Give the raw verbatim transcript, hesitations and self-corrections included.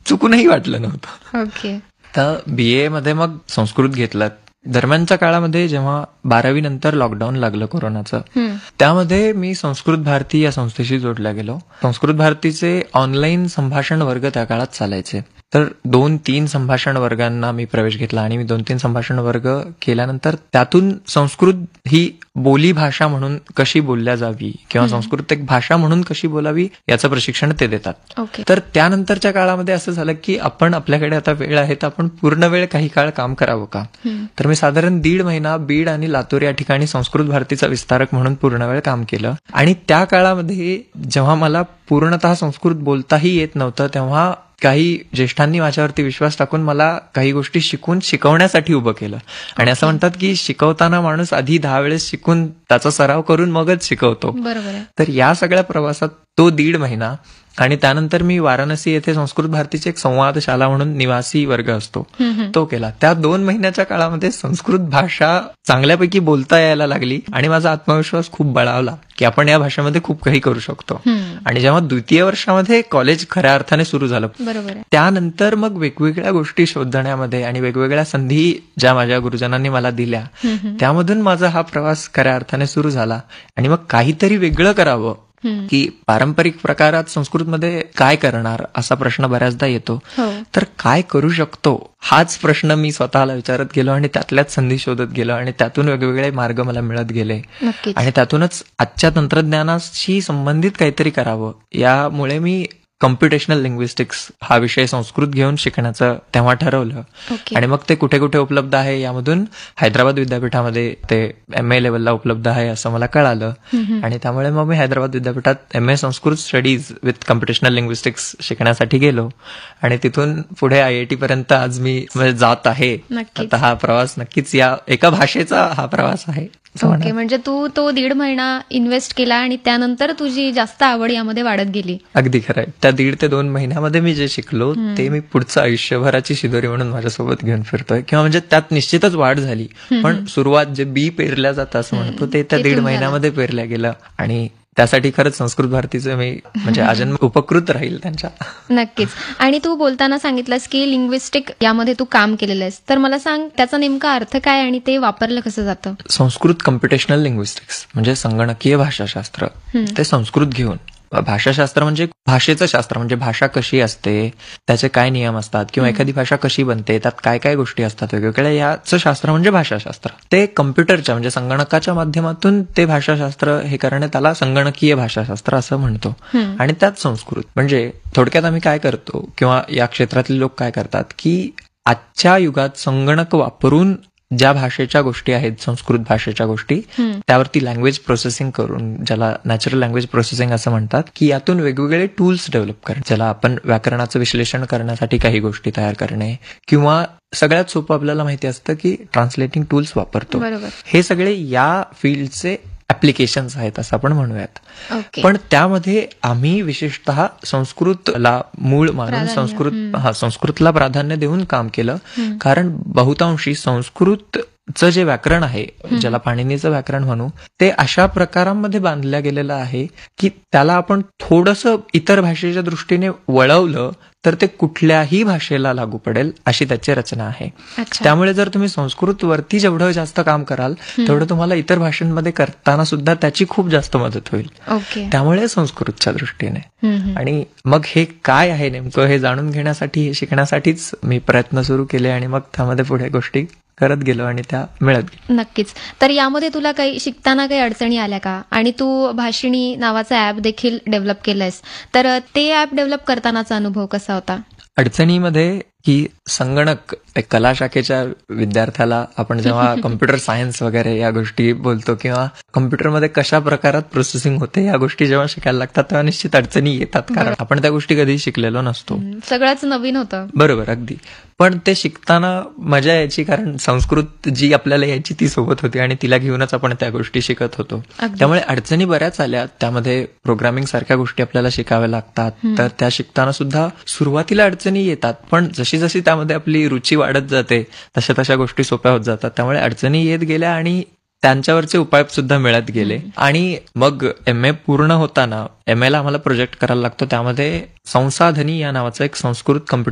चुकूनही वाटलं नव्हतं. ओके. तर बी ए मध्ये मग संस्कृत घेतलं. दरम्यानच्या काळामध्ये जेव्हा बारावी नंतर लॉकडाऊन लागलं कोरोनाचं, त्यामध्ये मी संस्कृत भारती या संस्थेशी जोडला गेलो. संस्कृत भारतीचे ऑनलाईन संभाषण वर्ग त्या काळात चालायचे. तर दोन तीन संभाषण वर्गांना मी प्रवेश घेतला आणि मी दोन तीन संभाषण वर्ग केल्यानंतर त्यातून संस्कृत ही बोली भाषा म्हणून कशी बोलल्या जावी किंवा संस्कृत एक भाषा म्हणून कशी बोलावी याचं प्रशिक्षण ते देतात. तर त्यानंतरच्या काळामध्ये असं झालं की आपण आपल्याकडे आता वेळ आहे तर आपण पूर्ण वेळ काही काळ काम करावं का. तर मी साधारण दीड महिना बीड आणि लातूर या ठिकाणी संस्कृत भारतीचा विस्तारक म्हणून पूर्ण वेळ काम केलं. आणि त्या काळामध्ये जेव्हा मला पूर्णतः संस्कृत बोलताही येत नव्हतं तेव्हा काही ज्येष्ठांनी माझ्यावरती विश्वास टाकून मला काही गोष्टी शिकून शिकवण्यासाठी उभं केलं. आणि असं म्हणतात की शिकवताना माणूस आधी दहा वेळेस शिकून त्याचा सराव करून मगच शिकवतो. बरोबर. तर या सगळ्या प्रवासात तो दीड महिना आणि त्यानंतर मी वाराणसी येथे संस्कृत भारतीची एक संवादशाला म्हणून निवासी वर्ग असतो तो केला. त्या दोन महिन्याच्या काळामध्ये संस्कृत भाषा चांगल्यापैकी बोलता यायला लागली आणि माझा आत्मविश्वास खूप बळावला की आपण या भाषेमध्ये खूप काही करू शकतो. आणि जेव्हा द्वितीय वर्षामध्ये कॉलेज खऱ्या अर्थाने सुरू झालं, त्यानंतर मग वेगवेगळ्या गोष्टी शोधण्यामध्ये आणि वेगवेगळ्या संधी ज्या माझ्या गुरुजनांनी मला दिल्या त्यामधून माझा हा प्रवास खऱ्या अर्थाने सुरू झाला. आणि मग काहीतरी वेगळं करावं की पारंपरिक प्रकारात संस्कृतमध्ये काय करणार असा प्रश्न बऱ्याचदा येतो. तर काय करू शकतो हाच प्रश्न मी स्वतःला विचारत गेलो आणि त्यातल्याच संधी शोधत गेलो आणि त्यातून वेगवेगळे मार्ग मला मिळत गेले. आणि त्यातूनच आजच्या तंत्रज्ञानाशी संबंधित काहीतरी करावं यामुळे मी कम्प्युटेशनल लिंग्विस्टिक्स हा विषय संस्कृत घेऊन शिकण्याचं तेव्हा ठरवलं. आणि मग ते कुठे कुठे उपलब्ध आहे यामधून हैदराबाद विद्यापीठामध्ये ते एम ए लेवलला उपलब्ध आहे असं मला कळालं. आणि त्यामुळे मग मी हैदराबाद विद्यापीठात M A Sanskrit studies with computational linguistics शिकण्यासाठी गेलो. आणि तिथून पुढे आय आय टी पर्यंत आज मी जात आहे. आता हा प्रवास नक्कीच या एका भाषेचा हा प्रवास आहे. ओके. म्हणजे तू तो दीड महिना इन्व्हेस्ट केला आणि त्यानंतर तुझी जास्त आवड यामध्ये वाढत गेली. अगदी खरं आहे. त्या दीड ते दोन महिन्यामध्ये मी जे शिकलो ते मी पुढचं आयुष्यभराची शिदोरी म्हणून माझ्यासोबत घेऊन फिरतोय. किंवा म्हणजे त्यात निश्चितच वाढ झाली, पण सुरुवात जे बी पेरल्या जातं असं म्हणतो ते त्या दीड महिन्यामध्ये पेरल्या गेलं. आणि त्यासाठी खरंच संस्कृत भारतीचं मी म्हणजे अजन्म उपकृत राहील त्यांच्या. नक्कीच. आणि तू बोलताना सांगितलंस की लिंग्विस्टिक यामध्ये तू काम केलेलं आहेस, तर मला सांग त्याचा नेमका अर्थ काय आणि ते वापरलं कसं जातं? संस्कृत कम्प्युटेशनल लिंग्विस्टिक्स म्हणजे संगणकीय भाषाशास्त्र. ते संस्कृत घेऊन भाषाशास्त्र म्हणजे भाषेचं शास्त्र, म्हणजे भाषा कशी असते, त्याचे काय नियम असतात किंवा एखादी भाषा कशी बनते, त्यात काय काय गोष्टी असतात वेगवेगळ्या, याचं शास्त्र म्हणजे भाषाशास्त्र. ते कम्प्युटरच्या म्हणजे संगणकाच्या माध्यमातून ते भाषाशास्त्र हे करणे त्याला संगणकीय भाषाशास्त्र असं म्हणतो. आणि त्यात संस्कृत म्हणजे थोडक्यात आम्ही काय करतो किंवा या क्षेत्रातले लोक काय करतात की आजच्या युगात संगणक वापरून ज्या भाषेच्या गोष्टी आहेत, संस्कृत भाषेच्या गोष्टी, त्यावरती लँग्वेज प्रोसेसिंग करून, ज्याला नॅचरल लँग्वेज प्रोसेसिंग असं म्हणतात, की यातून वेगवेगळे टूल्स डेव्हलप करणे, ज्याला आपण व्याकरणाचं विश्लेषण करण्यासाठी काही गोष्टी तयार करणे किंवा सगळ्यात सोपं आपल्याला माहिती असतं की ट्रान्सलेटिंग टूल्स वापरतो. हे सगळे या फील्डचे ऍप्लिकेशन्स आहेत असं आपण म्हणूयात. पण त्यामध्ये आम्ही विशेषतः संस्कृतला मूळ मानून संस्कृत हा संस्कृतला प्राधान्य देऊन काम केलं. कारण बहुतांशी संस्कृतचं जे व्याकरण आहे, ज्याला पाणिनीचं व्याकरण म्हणू, ते अशा प्रकारांमध्ये बांधल्या गेलेलं आहे की त्याला आपण थोडंसं इतर भाषेच्या दृष्टीने वळवलं तर ते कुठल्याही भाषेला लागू पडेल अशी त्याची रचना आहे. त्यामुळे जर तुम्ही संस्कृत वरती जेवढं जास्त काम कराल तेवढं तुम्हाला इतर भाषांमध्ये करताना सुद्धा त्याची खूप जास्त मदत होईल. त्यामुळे संस्कृतच्या दृष्टीने. आणि मग हे काय आहे नेमकं हे जाणून घेण्यासाठी, हे शिकण्यासाठीच मी प्रयत्न सुरू केले आणि मग त्यामध्ये पुढे गोष्टी करत गेलो आणि त्या मिळत. नक्कीच. तर यामध्ये तुला काही शिकताना काही अडचणी आल्या का? आणि तू भाषिणी नावाचा ऍप देखील डेव्हलप केलंयस, तर ते ऍप डेव्हलप करतानाचा अनुभव कसा होता? अडचणीमध्ये की संगणक एक कला शाखेच्या विद्यार्थ्याला आपण जेव्हा कम्प्युटर सायन्स वगैरे या गोष्टी बोलतो किंवा कम्प्युटरमध्ये कशा प्रकारात प्रोसेसिंग होते या गोष्टी जेव्हा शिकायला लागतात तेव्हा निश्चित अडचणी येतात, कारण आपण त्या गोष्टी कधी शिकलेलो नसतो. सगळंच नवीन होतं. बरोबर, अगदी. पण ते शिकताना मजा यायची, कारण संस्कृत जी आपल्याला यायची ती सोबत होती आणि तिला घेऊनच आपण त्या गोष्टी शिकत होतो. त्यामुळे अडचणी बऱ्याच आल्या. त्यामध्ये प्रोग्रामिंग सारख्या गोष्टी आपल्याला शिकाव्या लागतात, तर त्या शिकताना सुद्धा सुरुवातीला अडचणी येतात, पण जशी जशी त्यामध्ये आपली रुची वाढत जाते तशा तशा गोष्टी सोप्या होत जातात. त्यामुळे अडचणी येत गेल्या आणि त्यांच्यावरचे उपाय सुद्धा मिळत गेले. आणि मग एम ए पूर्ण होताना एम ए ला आम्हाला प्रोजेक्ट करायला लागतो, त्यामध्ये संसाधनी या नावाचं एक संस्कृत कम्प्युटर